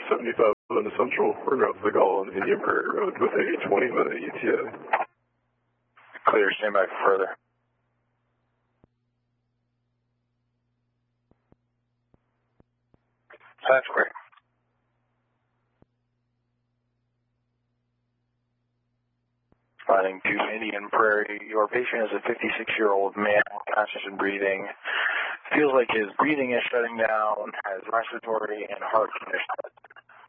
75 on the Central. We're going to the call on Indian Prairie Road with a 20-minute ETA. Clear, stand by for further. That's great. Responding to Indian Prairie, your patient is a 56-year-old man, conscious and breathing. Feels like his breathing is shutting down, has respiratory and heart conditions.